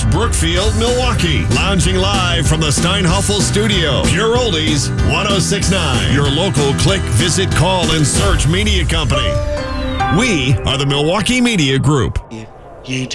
Brookfield, Milwaukee. Lounging live from the Steinhoffel Studio. Pure Oldies 1069. Your local click, visit, call, and search media company. We are the Milwaukee Media Group. You